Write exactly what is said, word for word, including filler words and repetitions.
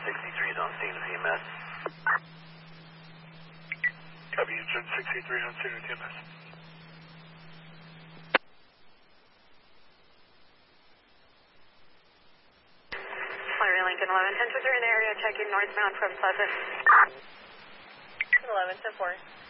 sixty-three is on scene with E M S. Copy, Engine sixty-three on scene with E M S. Larry Lincoln eleven ten two three in the area, checking northbound from Pleasant. eleven ten four.